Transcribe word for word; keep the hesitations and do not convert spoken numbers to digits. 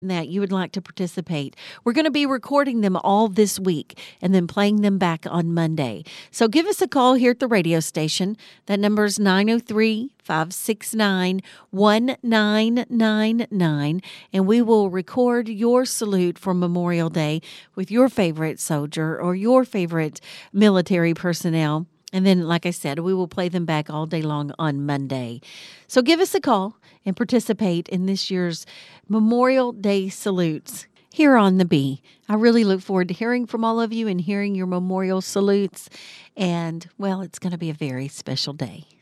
that you would like to participate. We're going to be recording them all this week and then playing them back on Monday. So give us a call here at the radio station. That number is nine oh three, five six nine, one nine nine nine, and we will record your salute for Memorial Day with your favorite soldier or your favorite military personnel. And then, like I said, we will play them back all day long on Monday. So give us a call and participate in this year's Memorial Day salutes here on the Bee. I really look forward to hearing from all of you and hearing your memorial salutes. And, well, it's going to be a very special day.